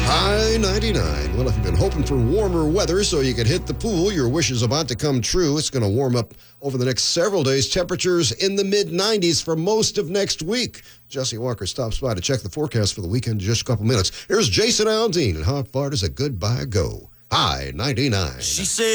High 99. Well, if you've been hoping for warmer weather so you can hit the pool, your wish is about to come true. It's going to warm up over the next several days. Temperatures in the mid-90s for most of next week. Jesse Walker stops by to check the forecast for the weekend in just a couple minutes. Here's Jason Aldean, and how far does a goodbye go? High 99. She said.